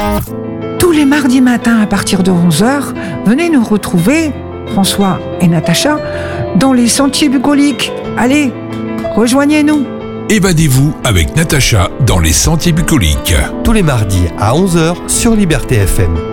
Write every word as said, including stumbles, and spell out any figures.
Tous les mardis matins à partir de onze heures, venez nous retrouver, François et Natacha, dans les sentiers bucoliques. Allez, rejoignez-nous. Évadez-vous avec Natacha dans les sentiers bucoliques. Tous les mardis à onze heures sur Liberté F M.